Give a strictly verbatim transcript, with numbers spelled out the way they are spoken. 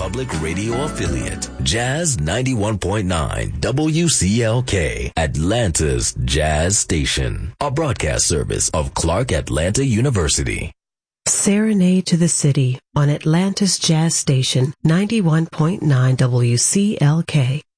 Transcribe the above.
public radio affiliate, Jazz ninety-one point nine W C L K, Atlanta's Jazz Station, a broadcast service of Clark Atlanta University. Serenade to the City on Atlanta's Jazz Station, ninety-one point nine W C L K.